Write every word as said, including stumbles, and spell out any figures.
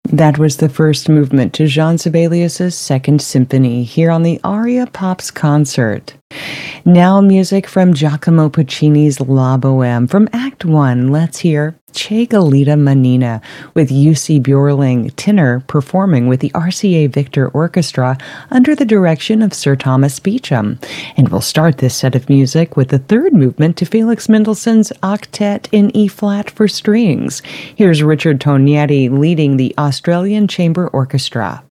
That was the first movement to Jean Sibelius's Second Symphony here on the Aria Pops concert. Now music from Giacomo Puccini's La Boheme. From Act One, let's hear Che Galita Manina with Jussi Björling tenor performing with the R C A Victor Orchestra under the direction of Sir Thomas Beecham. And we'll start this set of music with the third movement to Felix Mendelssohn's Octet in E-flat for strings. Here's Richard Tognetti leading the Australian Chamber Orchestra.